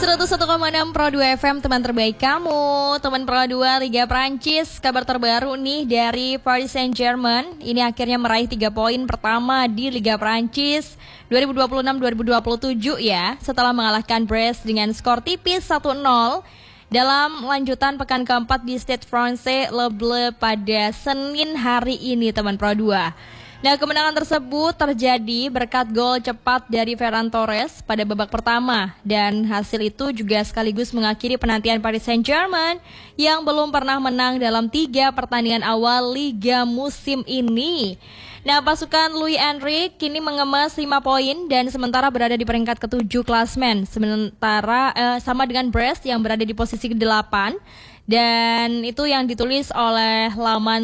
101,6 Pro 2 FM, teman terbaik kamu. Teman Pro 2 Liga Prancis, kabar terbaru nih dari Paris Saint-Germain. Ini akhirnya meraih 3 poin pertama di Liga Prancis 2026-2027 ya, setelah mengalahkan Brest dengan skor tipis 1-0 dalam lanjutan pekan keempat di Stade Français Le Bleu pada Senin hari ini, teman Pro 2. Nah, kemenangan tersebut terjadi berkat gol cepat dari Ferran Torres pada babak pertama, dan hasil itu juga sekaligus mengakhiri penantian Paris Saint-Germain yang belum pernah menang dalam 3 pertandingan awal Liga musim ini. Nah, pasukan Luis Enrique kini mengemas 5 poin dan sementara berada di peringkat ke-7 klasmen, sementara sama dengan Brest yang berada di posisi ke-8, dan itu yang ditulis oleh laman